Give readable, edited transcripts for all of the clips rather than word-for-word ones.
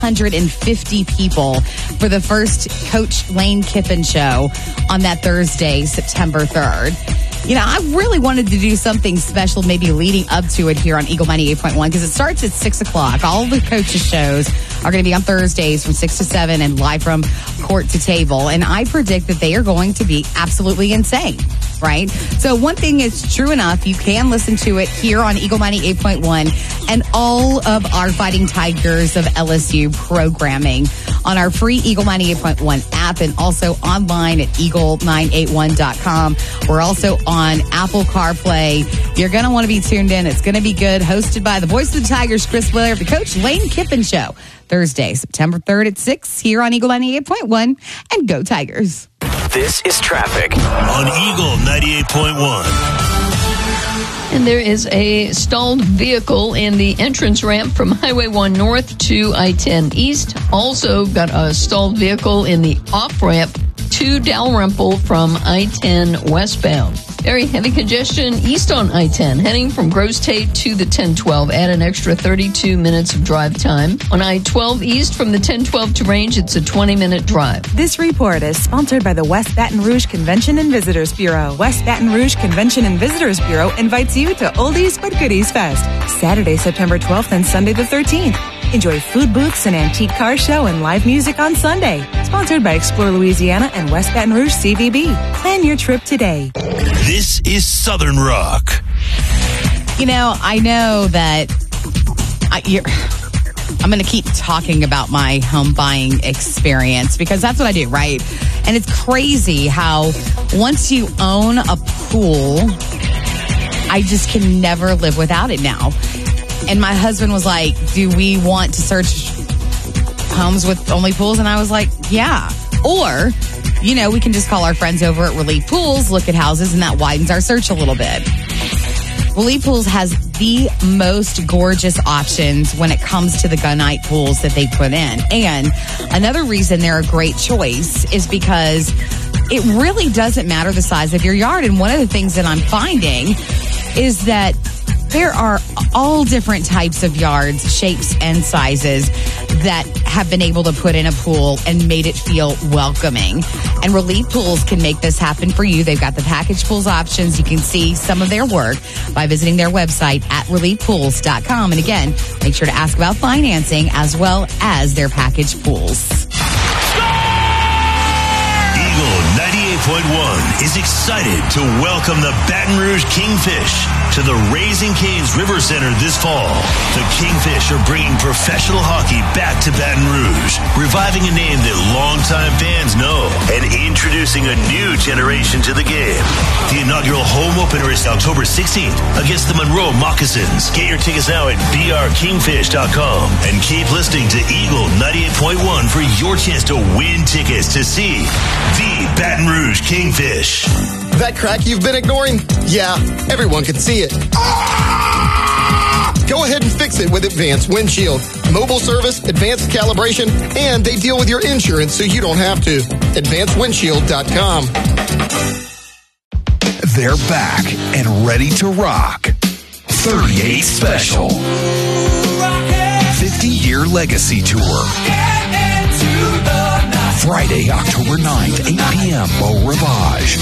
150 people for the first Coach Lane Kiffin show on that Thursday, September 3rd. You know, I really wanted to do something special, maybe leading up to it here on Eagle 98.1, because it starts at 6 o'clock. All the coaches' shows are going to be on Thursdays from 6 to 7 and live from court to table. And I predict that they are going to be absolutely insane, right? So one thing is true enough. You can listen to it here on Eagle 98.1 and all of our Fighting Tigers of LSU programming on our free Eagle 98.1 app and also online at eagle981.com. We're also on Apple CarPlay. You're going to want to be tuned in. It's going to be good. Hosted by the voice of the Tigers, Chris Blair, the Coach Lane Kiffin Show. Thursday, September 3rd at 6 here on Eagle 98.1. And go Tigers. This is traffic on Eagle 98.1. And there is a stalled vehicle in the entrance ramp from Highway 1 North to I-10 East. Also got a stalled vehicle in the off-ramp to Dalrymple from I-10 westbound. Very heavy congestion east on I-10, heading from Gross Tate to the 1012. Add an extra 32 minutes of drive time. On I-12 east from the 1012 to Range, it's a 20-minute drive. This report is sponsored by the West Baton Rouge Convention and Visitors Bureau. West Baton Rouge Convention and Visitors Bureau invites you to Oldies but Goodies Fest, Saturday, September 12th and Sunday the 13th. Enjoy food booths, an antique car show, and live music on Sunday. Sponsored by Explore Louisiana and West Baton Rouge CVB. Plan your trip today. This is Southern Rock. You know, I know that I'm going to keep talking about my home buying experience because that's what I do, right? And it's crazy how once you own a pool, I just can never live without it now. And my husband was like, do we want to search homes with only pools? And I was like, yeah. Or, you know, we can just call our friends over at Relief Pools, look at houses, and that widens our search a little bit. Relief Pools has the most gorgeous options when it comes to the gunite pools that they put in. And another reason they're a great choice is because it really doesn't matter the size of your yard. And one of the things that I'm finding is that there are all different types of yards, shapes, and sizes that have been able to put in a pool and made it feel welcoming. And Relief Pools can make this happen for you. They've got the package pools options. You can see some of their work by visiting their website at reliefpools.com. And again, make sure to ask about financing as well as their package pools. Eagle 98.1 is excited to welcome the Baton Rouge Kingfish to the Raising Cane's River Center this fall. The Kingfish are bringing professional hockey back to Baton Rouge, reviving a name that longtime fans know and introducing a new generation to the game. The inaugural home opener is October 16th against the Monroe Moccasins. Get your tickets now at brkingfish.com and keep listening to Eagle 98.1 for your chance to win tickets to see the Baton Rouge Kingfish. That crack you've been ignoring? Yeah, everyone can see it. Go ahead and fix it with Advanced Windshield. Mobile service, advanced calibration, and they deal with your insurance so you don't have to. AdvancedWindshield.com. They're back and ready to rock. 38 Special. 50-year legacy tour. Friday, October 9th, 8 p.m., Beau Rivage.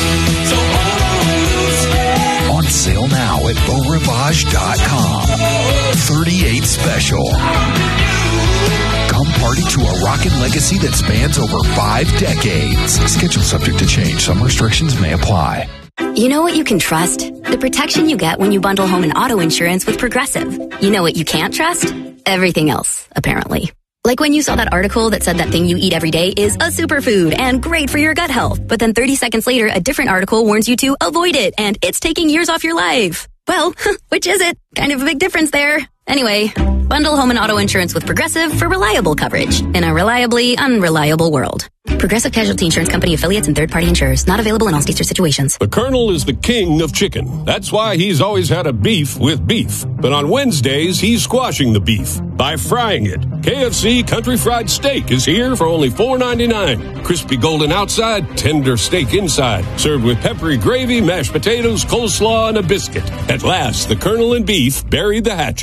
On sale now at BeauRivage.com. 38 Special. Come party to a rockin' legacy that spans over 5 decades. Schedule subject to change. Some restrictions may apply. You know what you can trust? The protection you get when you bundle home and auto insurance with Progressive. You know what you can't trust? Everything else, apparently. Like when you saw that article that said that thing you eat every day is a superfood and great for your gut health. But then 30 seconds later, a different article warns you to avoid it and it's taking years off your life. Well, which is it? Kind of a big difference there. Anyway, bundle home and auto insurance with Progressive for reliable coverage in a reliably unreliable world. Progressive Casualty Insurance Company affiliates and third-party insurers. Not available in all states or situations. The Colonel is the king of chicken. That's why he's always had a beef with beef. But on Wednesdays, he's squashing the beef by frying it. KFC Country Fried Steak is here for only $4.99. Crispy golden outside, tender steak inside. Served with peppery gravy, mashed potatoes, coleslaw, and a biscuit. At last, the Colonel and beef buried the hatchet.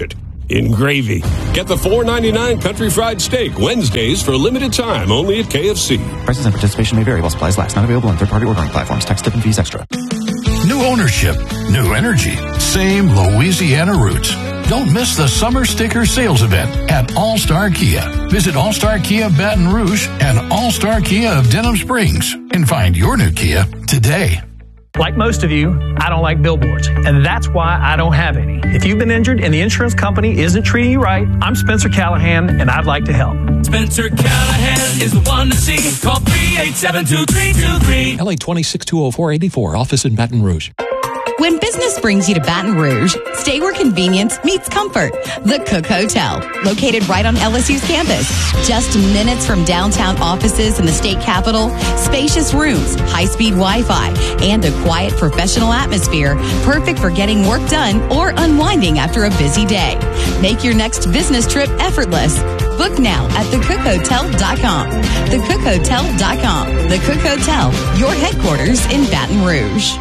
in gravy. Get the $4.99 Country Fried Steak Wednesdays for a limited time only at KFC. Prices and participation may vary while supplies last. Not available on third-party ordering platforms. Tax, tip, and fees extra. New ownership, new energy, same Louisiana roots. Don't miss the Summer Sticker Sales Event at All-Star Kia. Visit All-Star Kia Baton Rouge and All-Star Kia of Denham Springs and find your new Kia today. Like most of you, I don't like billboards, and that's why I don't have any. If you've been injured and the insurance company isn't treating you right, I'm Spencer Callahan, and I'd like to help. Spencer Callahan is the one to see. Call 387-2323. LA 2620484, office in Baton Rouge. When business brings you to Baton Rouge, stay where convenience meets comfort. The Cook Hotel, located right on LSU's campus. Just minutes from downtown offices in the state capitol, spacious rooms, high-speed Wi-Fi, and a quiet professional atmosphere, perfect for getting work done or unwinding after a busy day. Make your next business trip effortless. Book now at thecookhotel.com. Thecookhotel.com. The Cook Hotel, your headquarters in Baton Rouge.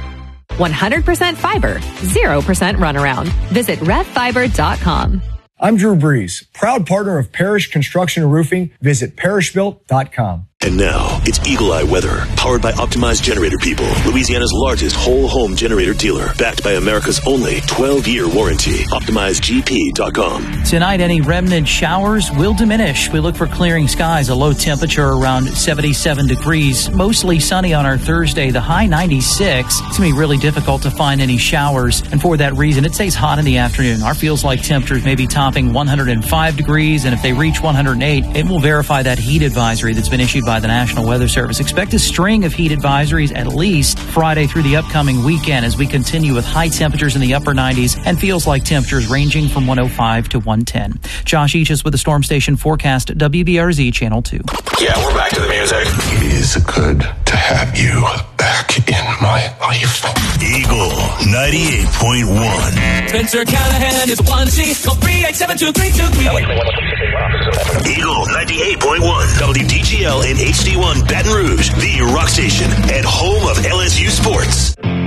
100% fiber, 0% runaround. Visit RevFiber.com. I'm Drew Brees, proud partner of Parish Construction and Roofing. Visit parishbuilt.com. And now, it's Eagle Eye Weather, powered by Optimized Generator People, Louisiana's largest whole-home generator dealer, backed by America's only 12-year warranty. OptimizedGP.com. Tonight, any remnant showers will diminish. We look for clearing skies, a low temperature around 77 degrees. Mostly sunny on our Thursday, the high 96. It's going to be really difficult to find any showers, and for that reason, it stays hot in the afternoon. Our feels-like temperatures may be topping 105 degrees, and if they reach 108, it will verify that heat advisory that's been issued by the National Weather Service. Expect a string of heat advisories at least Friday through the upcoming weekend as we continue with high temperatures in the upper 90s and feels like temperatures ranging from 105 to 110. Josh Eaches with the Storm Station forecast, WBRZ Channel 2. Yeah, we're back to the music. It is good to have you back in my life. Eagle 98.1. Spencer Callahan is one C. Call 387-2323. Eagle 98.1. WDGL and HD1 Baton Rouge, the rock station and home of LSU sports.